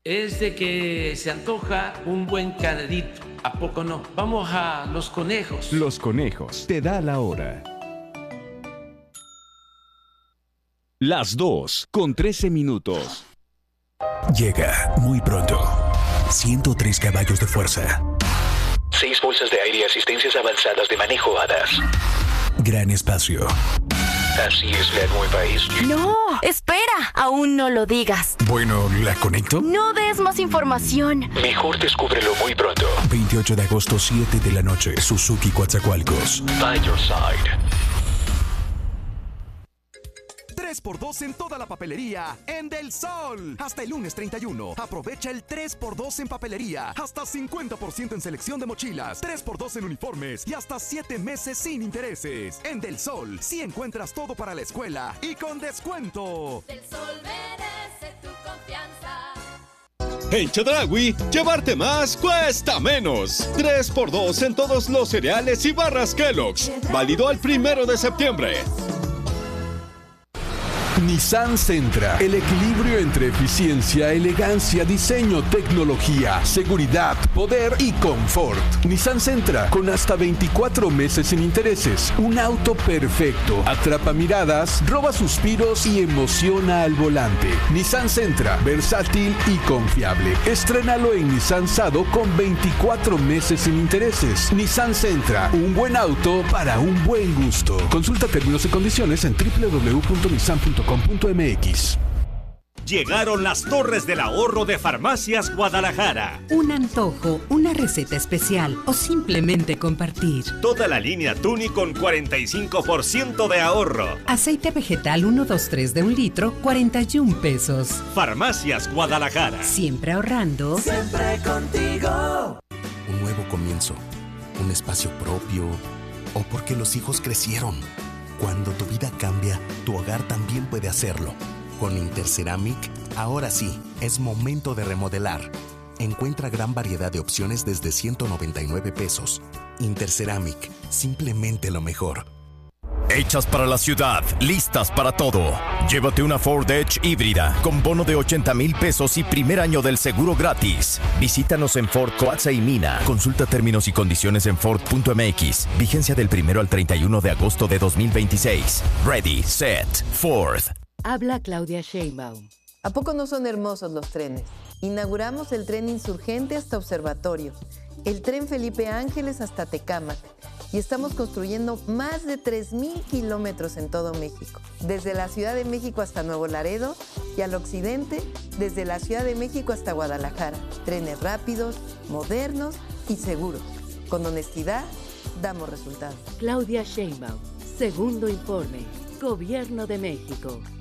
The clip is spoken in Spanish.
es de que se antoja un buen caldito. ¿A poco no? Vamos a Los Conejos. Los Conejos te da la hora. Las 2:13. Llega muy pronto. 103 caballos de fuerza. 6 bolsas de aire y asistencias avanzadas de manejo HADAS. Gran espacio. Así es la nueva SUV. ¡No! ¡Espera! Aún no lo digas. Bueno, ¿la conecto? No des más información. Mejor descúbrelo muy pronto. 28 de agosto, 7 de la noche. Suzuki Coatzacoalcos. By your side. 3x2 en toda la papelería en Del Sol. Hasta el lunes 31. Aprovecha el 3x2 en papelería. Hasta 50% en selección de mochilas. 3x2 en uniformes. Y hasta 7 meses sin intereses. En Del Sol, sí encuentras todo para la escuela. Y con descuento. Del Sol merece tu confianza. En Chedraui, llevarte más cuesta menos. 3x2 en todos los cereales y barras Kellogg's. Válido al 1 de septiembre. Nissan Sentra, el equilibrio entre eficiencia, elegancia, diseño, tecnología, seguridad, poder y confort. Nissan Sentra, con hasta 24 meses sin intereses. Un auto perfecto. Atrapa miradas, roba suspiros y emociona al volante. Nissan Sentra, versátil y confiable. Estrénalo en Nissan Sado con 24 meses sin intereses. Nissan Sentra, un buen auto para un buen gusto. Consulta términos y condiciones en www.nissan.com.mx. Llegaron las Torres del Ahorro de Farmacias Guadalajara. Un antojo, una receta especial o simplemente compartir. Toda la línea Tuni con 45% de ahorro. Aceite vegetal 123 de 1 litro, 41 pesos. Farmacias Guadalajara. Siempre ahorrando. Siempre contigo. Un nuevo comienzo. Un espacio propio. O porque los hijos crecieron. Cuando tu vida cambia, tu hogar también puede hacerlo. Con Interceramic, ahora sí, es momento de remodelar. Encuentra gran variedad de opciones desde 199 pesos. Interceramic, simplemente lo mejor. Hechas para la ciudad, listas para todo. Llévate una Ford Edge híbrida con bono de 80,000 pesos y primer año del seguro gratis. Visítanos en Ford Coatza y Mina. Consulta términos y condiciones en Ford.mx. Vigencia del 1 al 31 de agosto de 2026. Ready, set, Ford. Habla Claudia Sheinbaum. ¿A poco no son hermosos los trenes? Inauguramos el tren Insurgente hasta Observatorio, el tren Felipe Ángeles hasta Tecámac, y estamos construyendo más de 3,000 kilómetros en todo México, desde la Ciudad de México hasta Nuevo Laredo y al occidente, desde la Ciudad de México hasta Guadalajara. Trenes rápidos, modernos y seguros. Con honestidad, damos resultados. Claudia Sheinbaum, segundo informe, Gobierno de México.